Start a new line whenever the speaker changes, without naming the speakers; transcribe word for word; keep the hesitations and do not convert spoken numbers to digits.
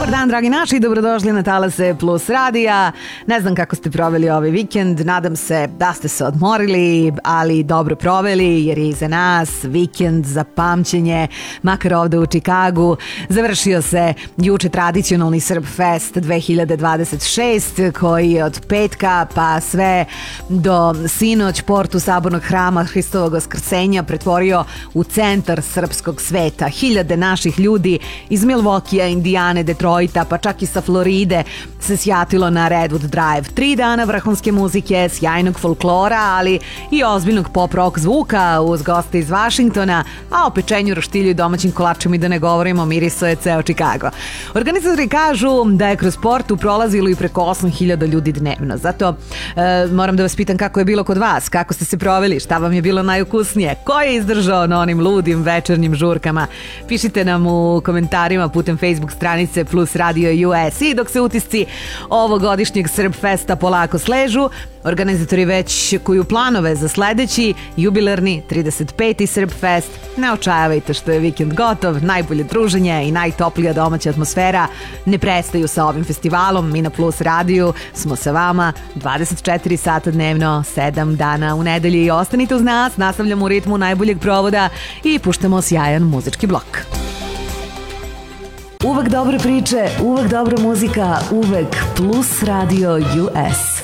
Dobar dan, dragi naši, dobrodošli na Talase Plus radija. Ne znam kako ste proveli ovaj vikend, nadam se da ste se odmorili, ali dobro proveli, jer je iza nas vikend za pamćenje, makar ovde u Čikagu. Završio se juče tradicionalni Srb Fest dve hiljade dvadeset šest, koji je od petka pa sve do sinoć portu Sabornog hrama Hristovog Vaskrsenja pretvorio u centar srpskog sveta. Hiljade naših ljudi iz Milvokija, Indijane, Detroita, pa čak i sa Floride se sjatilo na Redwood Drive. Tri dana vrhunske muzike, sjajnog folklora, ali i ozbiljnog pop rock zvuka uz goste iz Vašingtona, a o pečenju, roštilju i domaćim kolačima i da ne govorimo, miriso je ceo Čikago. Organizatori kažu da je kroz portu prolazilo i preko osam hiljada ljudi dnevno. Zato e, moram da vas pitam kako je bilo kod vas, kako ste se proveli, šta vam je bilo najukusnije, ko je izdržao na onim ludim večernjim žurkama. Pišite nam u komentarima putem Facebook stranice Plus Radio U S. I dok se utisci ovogodišnjeg Srb Festa polako sležu, organizatori već kuju planove za sledeći jubilarni trideset peti Srb Fest. Ne očajavajte što je vikend gotov, najbolje druženje i najtoplija domaća atmosfera ne prestaju sa ovim festivalom. Mi na Plus radiju smo sa vama dvadeset četiri sata dnevno, sedam dana u nedelji. Ostanite uz nas, nastavljamo u ritmu najboljeg provoda i puštamo sjajan muzički blok. Uvek dobre priče, uvek dobra muzika, uvek Plus Radio U S.